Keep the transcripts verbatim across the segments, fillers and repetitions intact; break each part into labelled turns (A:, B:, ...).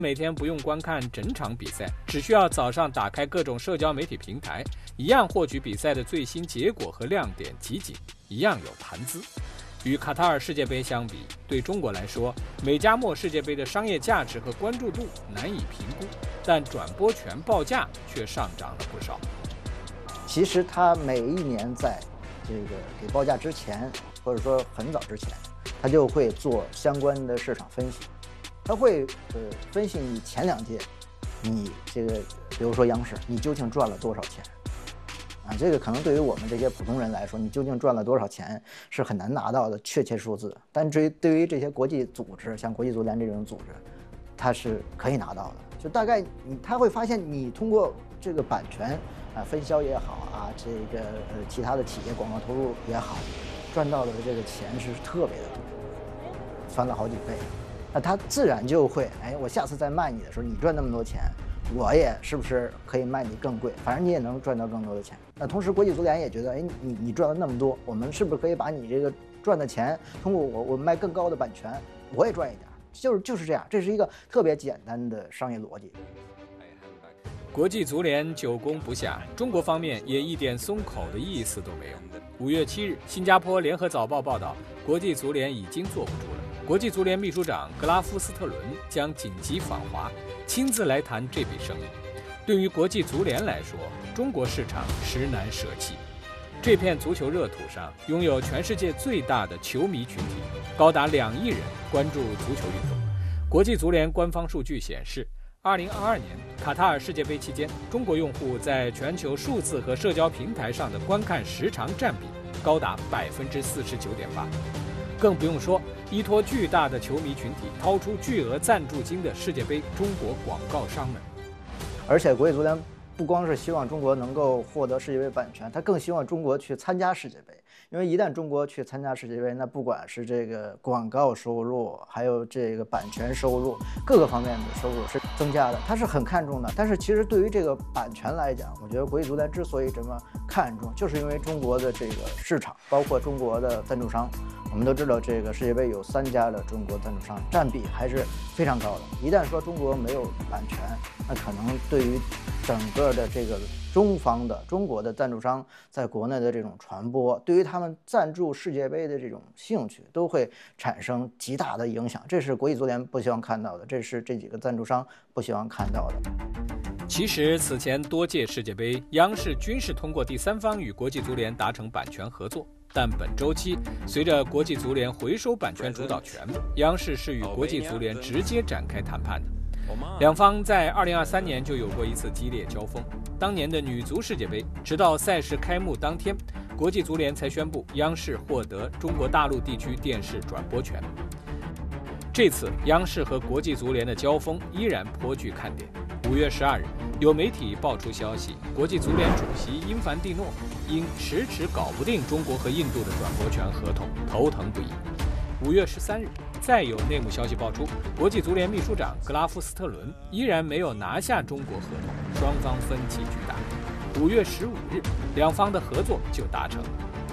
A: 每天不用观看整场比赛，只需要早上打开各种社交媒体平台，一样获取比赛的最新结果和亮点集锦，一样有谈资。与卡塔尔世界杯相比，对中国来说，美加墨世界杯的商业价值和关注度难以评估，但转播权报价却上涨了不少。
B: 其实他每一年在这个给报价之前，或者说很早之前，他就会做相关的市场分析。他会呃分析你前两届，你这个比如说央视，你究竟赚了多少钱啊？这个可能对于我们这些普通人来说，你究竟赚了多少钱是很难拿到的确切数字。但至于对于这些国际组织，像国际足联这种组织，它是可以拿到的。就大概你他会发现，你通过这个版权啊分销也好啊，这个呃其他的企业广告投入也好，赚到的这个钱是特别的多，翻了好几倍。那他自然就会，哎，我下次再卖你的时候，你赚那么多钱，我也是不是可以卖你更贵？反正你也能赚到更多的钱。那同时，国际足联也觉得，哎，你你赚了那么多，我们是不是可以把你这个赚的钱，通过我我卖更高的版权，我也赚一点？就是就是这样，这是一个特别简单的商业逻辑。
A: 国际足联久攻不下，中国方面也一点松口的意思都没有。五月七日，新加坡联合早报报道，国际足联已经坐不住了。国际足联秘书长格拉夫斯特伦将紧急访华，亲自来谈这笔生意。对于国际足联来说，中国市场实难舍弃。这片足球热土上，拥有全世界最大的球迷群体，高达两亿人关注足球运动。国际足联官方数据显示，二零二二年卡塔尔世界杯期间，中国用户在全球数字和社交平台上的观看时长占比高达百分之四十九点八。更不用说依托巨大的球迷群体掏出巨额赞助金的世界杯中国广告商们。
B: 而且国际足联不光是希望中国能够获得世界杯版权，他更希望中国去参加世界杯。因为一旦中国去参加世界杯，那不管是这个广告收入，还有这个版权收入，各个方面的收入是增加的，他是很看重的。但是其实对于这个版权来讲，我觉得国际足联之所以这么看重，就是因为中国的这个市场，包括中国的赞助商。我们都知道，这个世界杯有三家的中国赞助商，占比还是非常高的。一旦说中国没有版权，那可能对于整个的这个中方的中国的赞助商在国内的这种传播，对于他们赞助世界杯的这种兴趣，都会产生极大的影响。这是国际足联不希望看到的，这是这几个赞助商不希望看到的。
A: 其实，此前多届世界杯，央视均是通过第三方与国际足联达成版权合作。但本周期，随着国际足联回收版权主导权，央视是与国际足联直接展开谈判的。两方在二零二三年就有过一次激烈交锋。当年的女足世界杯，直到赛事开幕当天，国际足联才宣布央视获得中国大陆地区电视转播权。这次央视和国际足联的交锋依然颇具看点。五月十二日，有媒体爆出消息，国际足联主席因凡蒂诺因迟迟搞不定中国和印度的转播权合同，头疼不已。五月十三日，再有内幕消息爆出，国际足联秘书长格拉夫斯特伦依然没有拿下中国合同，双方分歧巨大。五月十五日，两方的合作就达成了。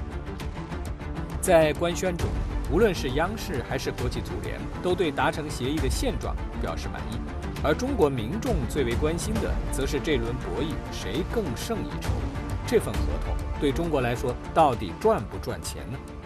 A: 在官宣中，无论是央视还是国际足联，都对达成协议的现状表示满意。而中国民众最为关心的，则是这轮博弈谁更胜一筹。这份合同对中国来说，到底赚不赚钱呢？